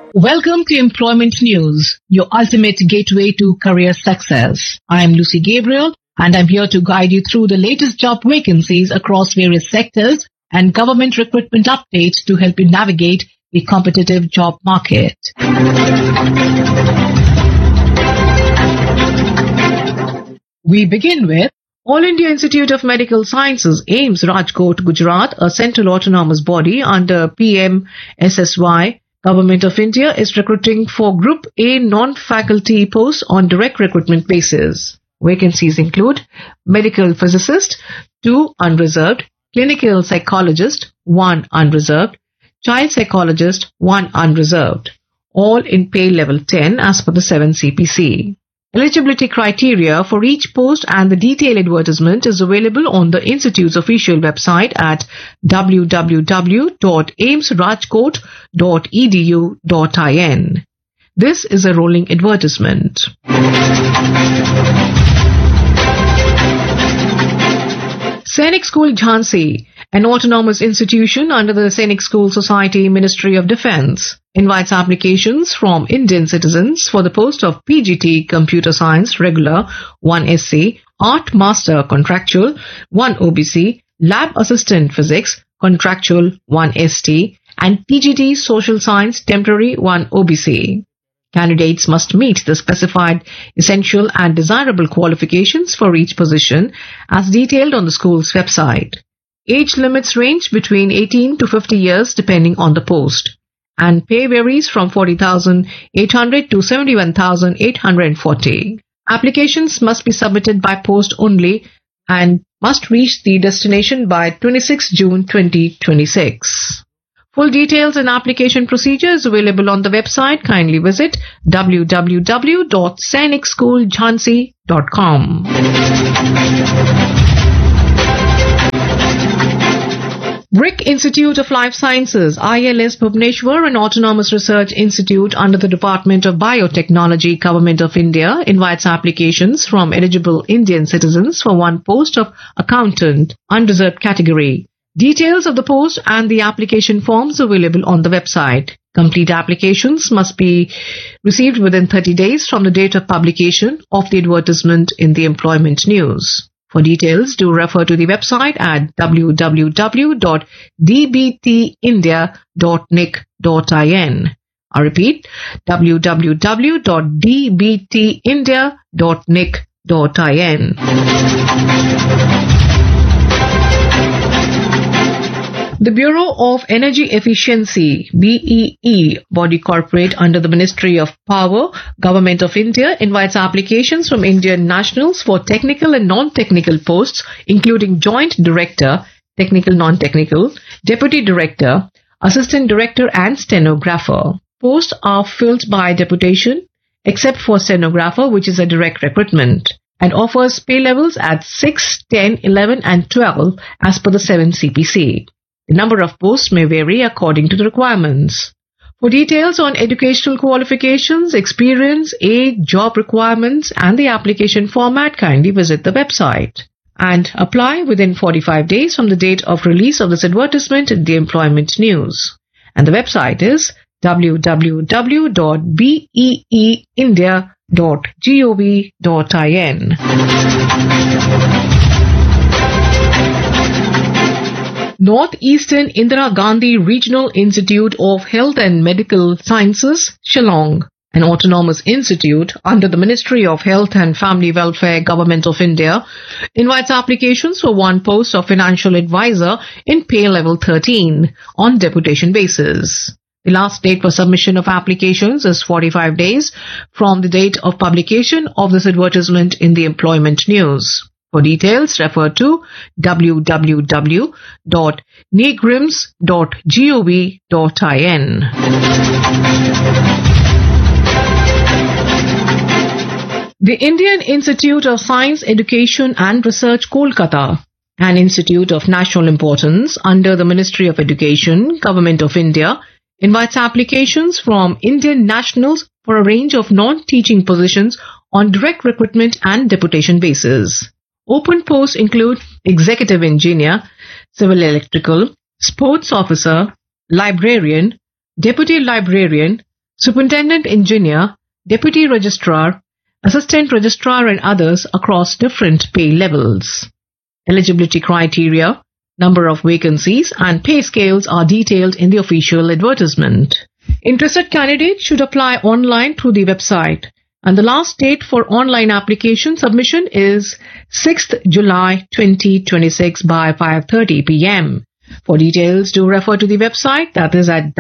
Welcome to Employment News, your ultimate gateway to career success. I am Lucy Gabriel and I'm here to guide you through the latest job vacancies across various sectors and government recruitment updates to help you navigate the competitive job market. We begin with All India Institute of Medical Sciences, AIIMS, Rajkot, Gujarat, a central autonomous body under PMSSY. Government of India is recruiting for Group A non-faculty posts on direct recruitment basis. Vacancies include medical physicist, 2 unreserved, clinical psychologist, 1 unreserved, child psychologist, 1 unreserved, all in pay level 10 as per the 7 CPC. Eligibility criteria for each post and the detailed advertisement is available on the Institute's official website at www.aimsrajkot.edu.in. This is a rolling advertisement. Sainik School Jhansi, an autonomous institution under the Sainik School Society, Ministry of Defence, invites applications from Indian citizens for the post of PGT Computer Science Regular 1 SC, Art Master Contractual 1 OBC, Lab Assistant Physics Contractual 1 ST, and PGT Social Science Temporary 1 OBC. Candidates must meet the specified essential and desirable qualifications for each position as detailed on the school's website. Age limits range between 18 to 50 years depending on the post, and pay varies from 40,800 to 71,840. Applications must be submitted by post only and must reach the destination by 26 June 2026. Full details and application procedure is available on the website. Kindly visit www.sainikschoolJhansi.com. BRIC Institute of Life Sciences, ILS Bhubaneswar, an autonomous research institute under the Department of Biotechnology, Government of India, invites applications from eligible Indian citizens for one post of accountant, unreserved category. Details of the post and the application forms available on the website. Complete applications must be received within 30 days from the date of publication of the advertisement in the Employment News. For details, do refer to the website at www.dbtindia.nic.in. I repeat, www.dbtindia.nic.in. The Bureau of Energy Efficiency, BEE, body corporate under the Ministry of Power, Government of India, invites applications from Indian nationals for technical and non-technical posts, including Joint Director, Technical Non-Technical, Deputy Director, Assistant Director and Stenographer. Posts are filled by deputation, except for Stenographer, which is a direct recruitment, and offers pay levels at 6, 10, 11 and 12 as per the 7 CPC. The number of posts may vary according to the requirements. For details on educational qualifications, experience, age, job requirements, and the application format, kindly visit the website and apply within 45 days from the date of release of this advertisement in the Employment News. And the website is www.beeindia.gov.in. Northeastern Indira Gandhi Regional Institute of Health and Medical Sciences, Shillong, an autonomous institute under the Ministry of Health and Family Welfare, Government of India, invites applications for one post of financial advisor in pay level 13 on deputation basis. The last date for submission of applications is 45 days from the date of publication of this advertisement in the Employment News. For details, refer to www.negrims.gov.in. The Indian Institute of Science, Education and Research, Kolkata, an institute of national importance under the Ministry of Education, Government of India, invites applications from Indian nationals for a range of non-teaching positions on direct recruitment and deputation basis. Open posts include executive engineer, civil electrical, sports officer, librarian, deputy librarian, superintendent engineer, deputy registrar, assistant registrar and others across different pay levels. Eligibility criteria, number of vacancies and pay scales are detailed in the official advertisement. Interested candidates should apply online through the website, and the last date for online application submission is 6th July 2026 by 5:30 p.m. For details, do refer to the website, that is at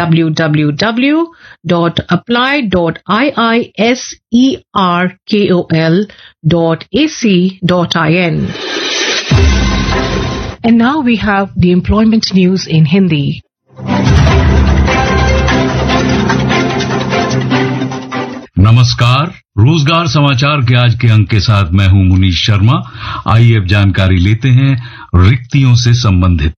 www.apply.iiserkol.ac.in. And now we have the employment news in Hindi. नमस्कार, रोजगार समाचार के आज के अंक के साथ मैं हूं मुनीश शर्मा। आइए अब जानकारी लेते हैं रिक्तियों से संबंधित।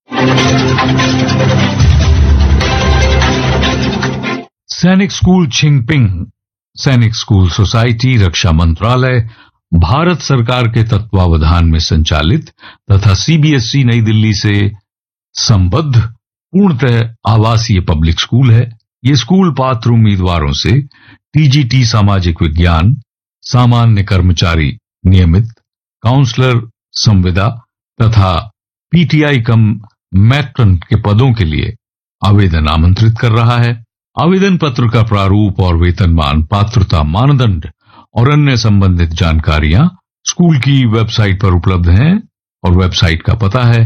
सैनिक स्कूल छिंगपिंग, सैनिक स्कूल सोसाइटी रक्षा मंत्रालय, भारत सरकार के तत्वावधान में संचालित तथा सीबीएसई नई दिल्ली से संबद्ध पूर्णतः आवासीय पब्लिक स्कूल है। ये स्कूल पात्र उम्मीदवारों से टीजीटी सामाजिक विज्ञान, सामान्य कर्मचारी नियमित, काउंसलर संविदा तथा पीटीआई कम मैट्रन के पदों के लिए आवेदन आमंत्रित कर रहा है। आवेदन पत्र का प्रारूप और वेतनमान, पात्रता मानदंड और अन्य संबंधित जानकारियां स्कूल की वेबसाइट पर उपलब्ध हैं और वेबसाइट का पता है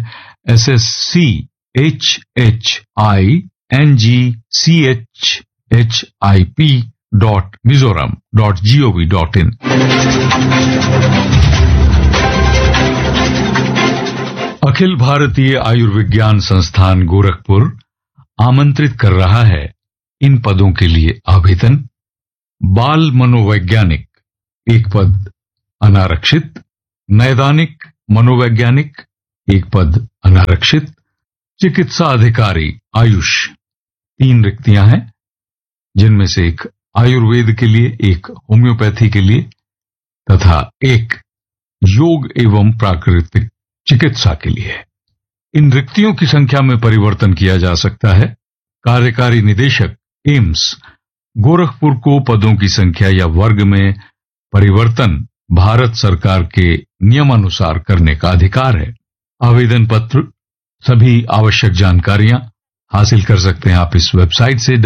sschhip.mizoram.gov.in। अखिल भारतीय आयुर्विज्ञान संस्थान गोरखपुर आमंत्रित कर रहा है इन पदों के लिए आवेदन। बाल मनोवैज्ञानिक एक पद अनारक्षित, नैदानिक मनोवैज्ञानिक एक पद अनारक्षित, चिकित्सा अधिकारी आयुष 3 रिक्तियां हैं, जिनमें से एक आयुर्वेद के लिए, एक होम्योपैथी के लिए तथा एक योग एवं प्राकृतिक चिकित्सा के लिए है। इन रिक्तियों की संख्या में परिवर्तन किया जा सकता है। कार्यकारी निदेशक एम्स गोरखपुर को पदों की संख्या या वर्ग में परिवर्तन भारत सरकार के नियमानुसार करने का अधिकार है। आवेदन पत्र, सभी आवश्यक जानकारियां हासिल कर सकते हैं आप इस वेबसाइट से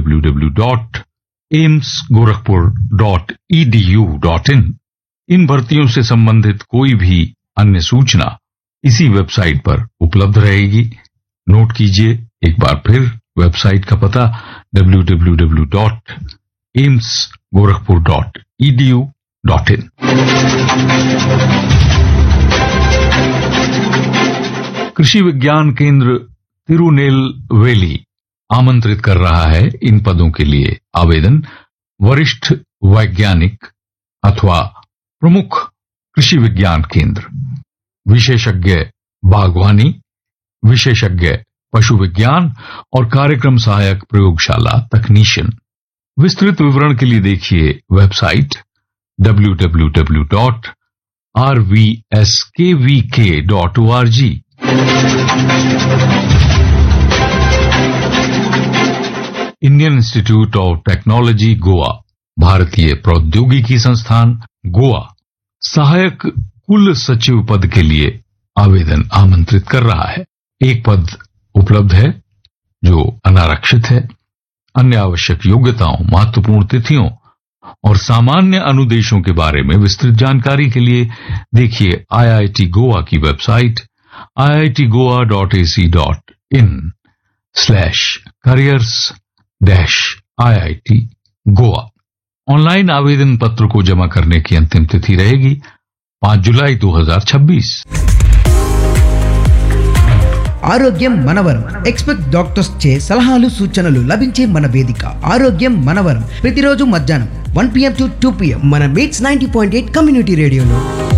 www.aimsgorakhpur.edu.in। इन भर्तियों से संबंधित कोई भी अन्य सूचना इसी वेबसाइट पर उपलब्ध रहेगी। नोट कीजिए एक बार फिर वेबसाइट का पता www.aimsgorakhpur.edu.in। कृषि विज्ञान केंद्र तिरुनेलवेली आमंत्रित कर रहा है इन पदों के लिए आवेदन। वरिष्ठ वैज्ञानिक अथवा प्रमुख कृषि विज्ञान केंद्र, विशेषज्ञ बागवानी, विशेषज्ञ पशु विज्ञान और कार्यक्रम सहायक प्रयोगशाला तकनीशियन। विस्तृत विवरण के लिए देखिए website www.rvskvk.org। Indian institute of technology Goa, भारतीय प्रौद्योगिकी संस्थान गोवा सहायक कुल सचिव पद के लिए आवेदन आमंत्रित कर रहा है। एक पद उपलब्ध है जो अनारक्षित है। अन्य आवश्यक योग्यताओं, महत्वपूर्ण तिथियों और सामान्य अनुदेशों के बारे में विस्तृत जानकारी के लिए देखिए आईआईटी गोवा की वेबसाइट iitgoa.ac.in/careers-iit गोवा। ऑनलाइन आवेदन पत्र को जमा करने की अंतिम तिथि रहेगी 5 जुलाई 2026। ఆరోగ్యం మనవరం ఎక్స్‌పర్ట్ డాక్టర్స్ చే సలహాలు సూచనలు లభించే మన వేదిక ఆరోగ్యం మనవరం ప్రతిరోజు మధ్యాహ్నం 1 PM to 2 PM మన మీట్స్ 90.8 కమ్యూనిటీ రేడియోలో